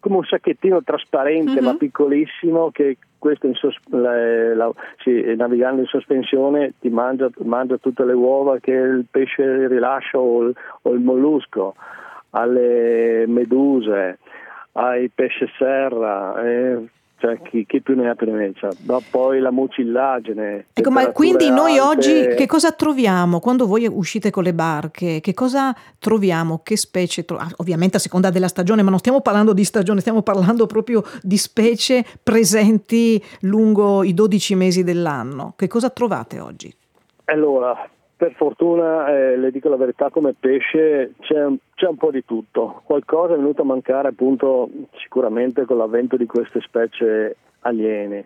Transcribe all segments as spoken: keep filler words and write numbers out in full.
come un sacchettino trasparente, mm-hmm. ma piccolissimo, che questo in sos- la, la, sì, navigando in sospensione ti mangia, mangia tutte le uova che il pesce rilascia o il, o il mollusco, alle meduse, ai pesce serra, eh, cioè chi, chi più ne ha più ne metta. No, poi la mucillagine. Ecco, ma quindi noi alte. oggi che cosa troviamo quando voi uscite con le barche? Che cosa troviamo? Che specie? Tro- ah, ovviamente a seconda della stagione, ma non stiamo parlando di stagione, stiamo parlando proprio di specie presenti lungo i dodici mesi dell'anno. Che cosa trovate oggi? Allora, per fortuna, eh, le dico la verità, come pesce c'è, c'è un po' di tutto. Qualcosa è venuto a mancare appunto sicuramente con l'avvento di queste specie aliene.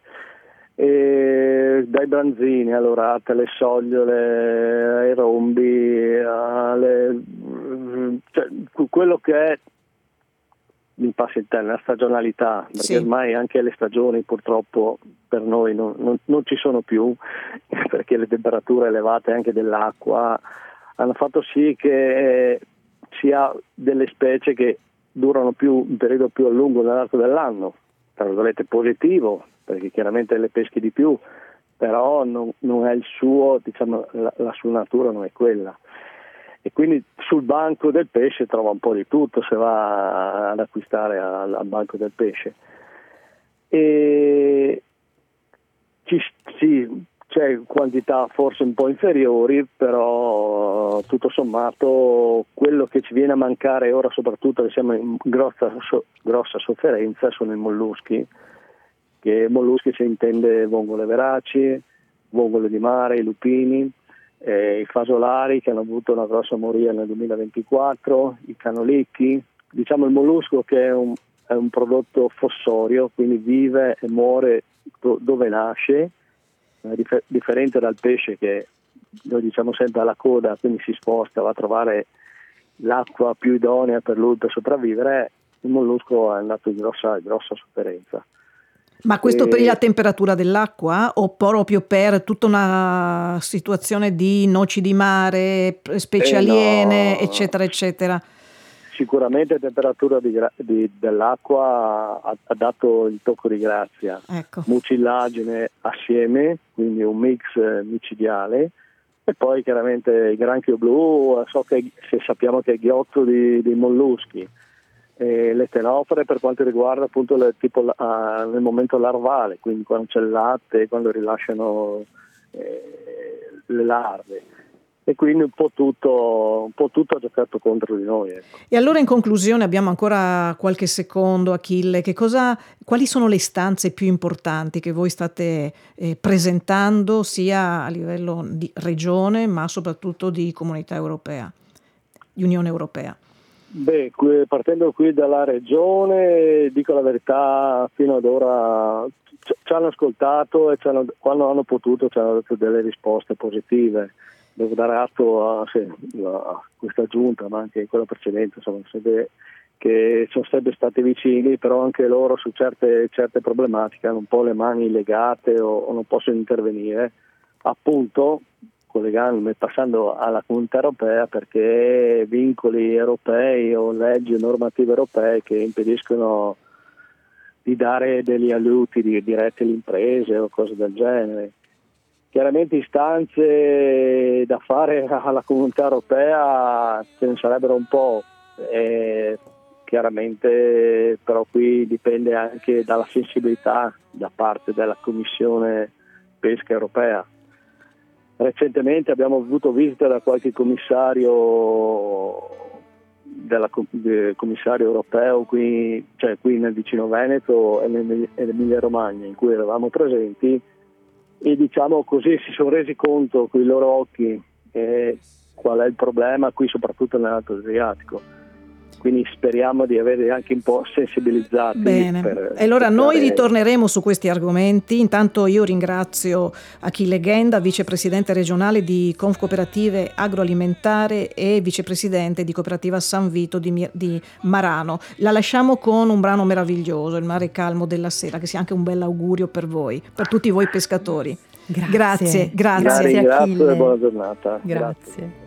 E dai branzini all'orate, alle sogliole, ai rombi, alle, cioè, quello che è, mi passa in termine, la stagionalità, perché sì. ormai anche le stagioni purtroppo per noi non, non, non ci sono più, perché le temperature elevate anche dell'acqua hanno fatto sì che si ha delle specie che durano più un periodo più a lungo nell'arco dell'anno, tra virgolette positivo, perché chiaramente le peschi di più, però non, non è il suo, diciamo, la, la sua natura non è quella. E quindi sul banco del pesce trova un po' di tutto se va ad acquistare al, al banco del pesce. E ci, sì, c'è quantità forse un po' inferiori, però tutto sommato quello che ci viene a mancare ora, soprattutto che siamo in grossa, so, grossa sofferenza, sono i molluschi, che molluschi si intende vongole veraci, vongole di mare, i lupini, Eh, i fasolari che hanno avuto una grossa moria nel duemilaventiquattro, i canolicchi, diciamo il mollusco che è un, è un prodotto fossorio, quindi vive e muore do, dove nasce, eh, dif- differente dal pesce che noi diciamo sempre alla coda, quindi si sposta, va a trovare l'acqua più idonea per lui per sopravvivere. Il mollusco è andato in grossa, grossa sofferenza. Ma questo per la temperatura dell'acqua o proprio per tutta una situazione di noci di mare, specie eh aliene, no, eccetera, eccetera? Sicuramente la temperatura di, di, dell'acqua ha, ha dato il tocco di grazia. Ecco. Mucillagine assieme, quindi un mix micidiale, e poi chiaramente il granchio blu, so che, se sappiamo che è ghiotto di, di molluschi. E le tenofore per quanto riguarda appunto le, tipo uh, nel momento larvale, quindi quando c'è il latte, quando rilasciano eh, le larve, e quindi un po' tutto un po' tutto ha giocato contro di noi, ecco. E allora in conclusione abbiamo ancora qualche secondo, Achille, che cosa, quali sono le istanze più importanti che voi state eh, presentando sia a livello di regione ma soprattutto di comunità europea, di Unione Europea? Beh, qui, partendo qui dalla regione, dico la verità, fino ad ora ci, ci hanno ascoltato e ci hanno, quando hanno potuto ci hanno dato delle risposte positive. Devo dare atto a, sì, a questa giunta, ma anche quella precedente, insomma, che sono sempre stati vicini, però anche loro su certe, certe problematiche hanno un po' le mani legate o, o non possono intervenire, appunto collegandomi, passando alla comunità europea, perché vincoli europei o leggi o normative europee che impediscono di dare degli aiuti diretti alle imprese o cose del genere. Chiaramente istanze da fare alla comunità europea ce ne sarebbero un po', e chiaramente però qui dipende anche dalla sensibilità da parte della Commissione Pesca Europea. Recentemente abbiamo avuto visita da qualche commissario della commissario europeo qui, cioè qui nel vicino Veneto e nell'Emilia Romagna, in cui eravamo presenti, e diciamo così si sono resi conto con i loro occhi eh, qual è il problema qui, soprattutto nell'Alto Adriatico. Quindi speriamo di avere anche un po' sensibilizzati. Bene, per e allora noi cercare... ritorneremo su questi argomenti. Intanto io ringrazio Achille Ghenda, vicepresidente regionale di Confcooperative Agroalimentare e vicepresidente di Cooperativa San Vito di, di Marano. La lasciamo con un brano meraviglioso, Il mare calmo della sera, che sia anche un bel augurio per voi, per tutti voi pescatori. Grazie, grazie, grazie. Grazie Grazie Achille. e buona giornata. Grazie. Grazie.